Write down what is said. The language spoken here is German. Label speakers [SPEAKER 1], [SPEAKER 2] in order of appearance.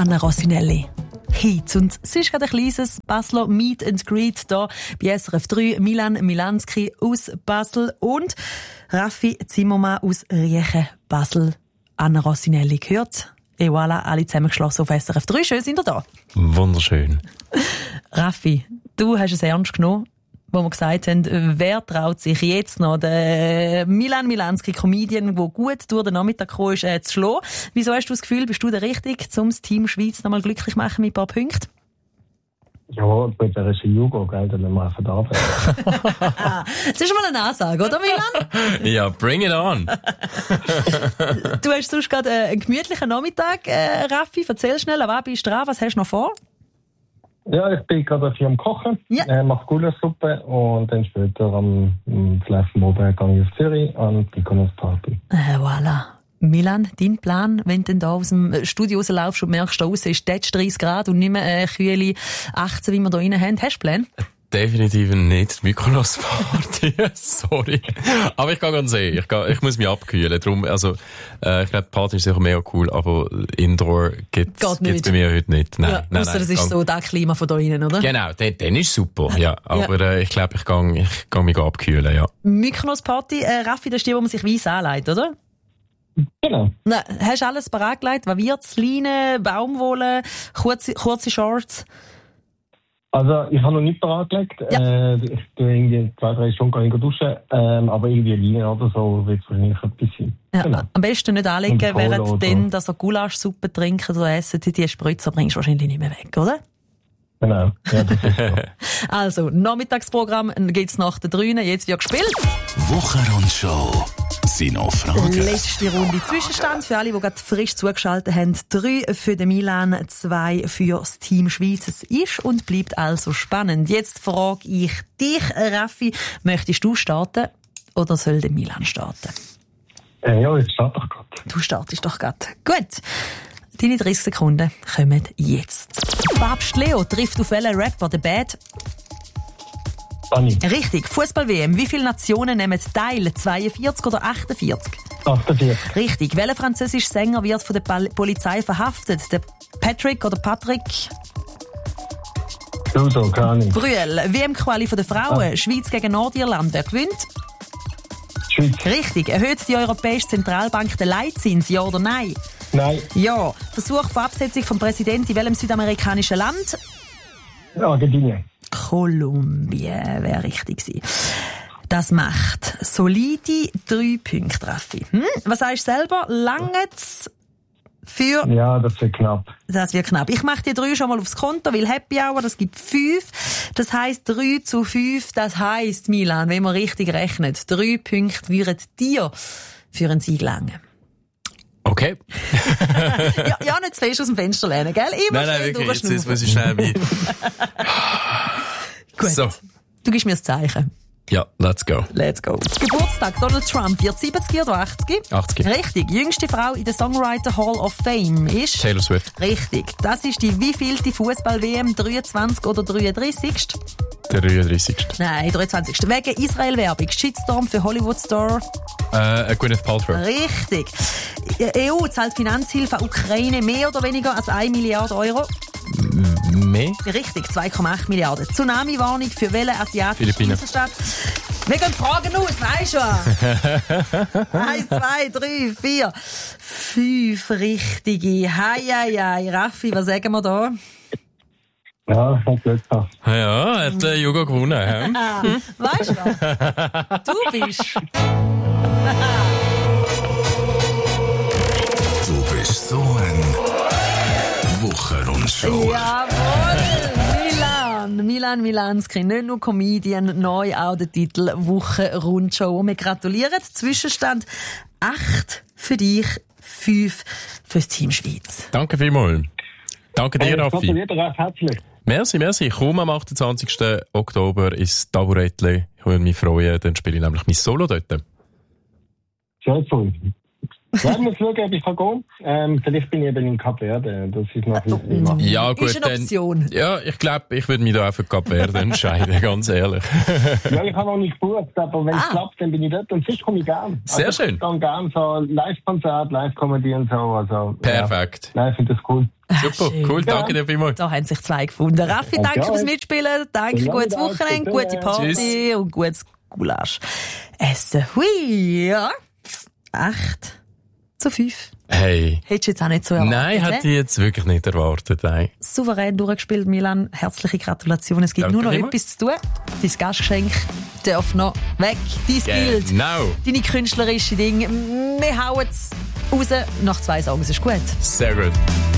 [SPEAKER 1] Anna Rossinelli. Hits. Und es ist gerade ein kleines Basler Meet and Greet hier bei SRF 3. Milan Milanski aus Basel und Raffi Zimmermann aus Riechen, Basel. Anna Rossinelli gehört. Et voilà, alle zusammengeschlossen auf SRF 3. Schön sind ihr da.
[SPEAKER 2] Wunderschön.
[SPEAKER 1] Raffi, du hast es ernst genommen, wo wir gesagt haben, wer traut sich jetzt noch, den Milan Milanski, Comedian, der gut durch den Nachmittag gekommen ist, zu schlagen. Wieso hast du das Gefühl, bist du der Richtige, um das Team Schweiz noch mal glücklich machen mit ein paar Punkten?
[SPEAKER 3] Ja, gut, er ist ein Jugo, gell, dann machen wir Arbeit.
[SPEAKER 1] Das ist schon mal eine Ansage, oder Milan?
[SPEAKER 2] Ja, bring it on.
[SPEAKER 1] Du hast sonst gerade einen gemütlichen Nachmittag, Raffi. Erzähl schnell, an was bist du dran? Was hast du noch vor?
[SPEAKER 3] Ja, ich bin gerade am Kochen, mache Gulaschsuppe und dann später am Fleffen oben gehe ich auf Zürich an die Party.
[SPEAKER 1] Voilà. Milan, dein Plan, wenn du da aus dem Studio rauslaufst und merkst, da draussen ist 30 Grad und nicht mehr kühle 18, wie wir da rein haben, hast du Pläne?
[SPEAKER 2] Definitiv nicht Mykonos-Party, sorry. Aber ich gehe ganz sehen. Ich muss mich abkühlen. Darum, also, ich glaube, die Party ist sicher mega cool, aber Indoor gibt's bei mir heute nicht. Nein,
[SPEAKER 1] ja,
[SPEAKER 2] nein.
[SPEAKER 1] Ausser es ist so das Klima von da innen, oder?
[SPEAKER 2] Genau, dann ist super, ja. Aber ich glaube, ich gehe mich abkühlen, ja.
[SPEAKER 1] Mykonos-Party, Raffi, das ist die, wo man sich weiss anlegt, oder?
[SPEAKER 3] Genau.
[SPEAKER 1] Na, hast du alles bereit gelegt? Was wird's? Leinen, Baumwolle, kurze Shorts?
[SPEAKER 3] Also, ich habe noch nicht bereit gelegt. Ja. Ich tue irgendwie 2-3 Stunden duschen, aber irgendwie Leine oder so wird es wahrscheinlich etwas sein.
[SPEAKER 1] Ja,
[SPEAKER 3] genau.
[SPEAKER 1] Am besten nicht anlegen, während dann, dass ihr Gulaschsuppe trinken oder essen, die Spritzer bringst du wahrscheinlich nicht mehr weg, oder?
[SPEAKER 3] Genau, ja, das ist so.
[SPEAKER 1] Also, Nachmittagsprogramm gibt's nach der 3. Jetzt wird gespielt.
[SPEAKER 4] Wochenrundschau. Sind noch Fragen?
[SPEAKER 1] Letzte Runde Zwischenstand für alle, die gerade frisch zugeschaltet haben. 3 für den Milan, 2 für das Team Schweiz. Es ist und bleibt also spannend. Jetzt frage ich dich, Raffi, möchtest du starten oder soll der Milan starten?
[SPEAKER 3] Ja, ich starte doch gerade.
[SPEAKER 1] Du startest doch gerade. Gut. Deine 30 Sekunden kommen jetzt. Papst Leo trifft auf welchen Rapper? The Bad?
[SPEAKER 3] Dani.
[SPEAKER 1] Richtig. Fußball-WM. Wie viele Nationen nehmen teil? 42 oder 48?
[SPEAKER 3] 48.
[SPEAKER 1] Richtig. Welcher französische Sänger wird von der Polizei verhaftet? Der Patrick oder Patrick?
[SPEAKER 3] Ludo, keine Ahnung.
[SPEAKER 1] Brühl. WM-Quali von den Frauen. Schweiz gegen Nordirland. Wer gewinnt?
[SPEAKER 3] Schweiz.
[SPEAKER 1] Richtig. Erhöht die Europäische Zentralbank den Leitzins? Ja oder nein?
[SPEAKER 3] Nein.
[SPEAKER 1] Ja. Versuch von Absetzung vom Präsidenten in welchem südamerikanischen Land?
[SPEAKER 3] Argentinien.
[SPEAKER 1] Kolumbien wäre richtig gewesen. Das macht solide 3 Punkte, Raffi. Was sagst du selber? Lange's für...
[SPEAKER 3] Ja, das wird knapp.
[SPEAKER 1] Das wird knapp. Ich mache die 3 schon mal aufs Konto, weil Happy Hour, das gibt 5. Das heisst 3-5. Das heisst, Milan, wenn man richtig rechnet, 3 Punkte würden dir für einen Sieg langen.
[SPEAKER 2] Okay.
[SPEAKER 1] ja, nicht zu fest aus dem Fenster lehnen, gell? Immer
[SPEAKER 2] nein, wirklich. Jetzt muss ich schnell wie...
[SPEAKER 1] Gut. So. Du gibst mir das Zeichen.
[SPEAKER 2] Ja, let's go.
[SPEAKER 1] Let's go. Geburtstag Donald Trump wird 70 oder 80?
[SPEAKER 2] 80.
[SPEAKER 1] Richtig. Jüngste Frau in der Songwriter Hall of Fame ist?
[SPEAKER 2] Taylor Swift.
[SPEAKER 1] Richtig. Das ist die wievielte Fußball-WM? 23 oder 33?
[SPEAKER 2] 33.
[SPEAKER 1] Nein, 23. Wegen Israel-Werbung. Shitstorm für Hollywood-Star?
[SPEAKER 2] Gwyneth Paltrow.
[SPEAKER 1] Richtig. EU zahlt Finanzhilfe an Ukraine mehr oder weniger als 1 Milliarde Euro?
[SPEAKER 2] Mehr?
[SPEAKER 1] Richtig, 2,8 Milliarden. Tsunami-Warnung für welche asiatische Inselstadt? Wir gehen Fragen aus, weisst du? 1, 2, 3, 4, 5 richtige. Hei, Raffi, was sagen wir da?
[SPEAKER 3] Ja, das hat Glück gehabt.
[SPEAKER 2] Ja, hat der Jugo gewonnen.
[SPEAKER 1] Weißt du was? Du bist...
[SPEAKER 4] Du bist so ein Wochenrundschau.
[SPEAKER 1] Jawohl! Milan Milanski, nicht nur Comedian, neu auch der Titel Wochenrundschau. Wir gratulieren. Zwischenstand 8 für dich, 5 fürs Team Schweiz.
[SPEAKER 2] Danke vielmals. Danke dir, Raffi.
[SPEAKER 3] Ich gratuliere recht herzlich.
[SPEAKER 2] Merci. Komm am 28. Oktober ins Taburettle. Ich würde mich freuen, dann spiele ich nämlich mein Solo dort.
[SPEAKER 3] Sehr cool. Ja, ich muss schauen, ob ich gehen kann. Vielleicht bin ich eben in Kap Verde. Das ist noch ein Thema.
[SPEAKER 2] Ja, gut,
[SPEAKER 1] ist eine Option.
[SPEAKER 2] Ja, ich glaube, ich würde mich da auch für Kap Verde entscheiden, ganz ehrlich.
[SPEAKER 3] Ja, ich habe noch nicht gebucht, aber wenn es klappt, dann bin ich dort. Und sonst komme ich gern.
[SPEAKER 2] Sehr schön.
[SPEAKER 3] Ich gehe gern so Live-Konzert, Live-Comedy und so. Also,
[SPEAKER 2] Perfekt.
[SPEAKER 3] Ja, ich finde das cool.
[SPEAKER 2] Super, cool, danke dir vielmals.
[SPEAKER 1] Da haben sich zwei gefunden. Raffi, danke fürs Mitspielen, danke, gutes Wochenende, gute Party und gutes Gulasch. Essen, hui, ja. 8:5.
[SPEAKER 2] Hey.
[SPEAKER 1] Hättest du jetzt auch nicht so erwartet?
[SPEAKER 2] Nein, hätte ich jetzt wirklich nicht erwartet. Nein.
[SPEAKER 1] Souverän durchgespielt, Milan. Herzliche Gratulation. Es gibt nur noch etwas zu tun. Dein Gastgeschenk darf noch weg. Dein Bild.
[SPEAKER 2] Genau.
[SPEAKER 1] Deine künstlerischen Dinge. Wir hauen es raus nach 2 Songs. Ist gut.
[SPEAKER 2] Sehr gut.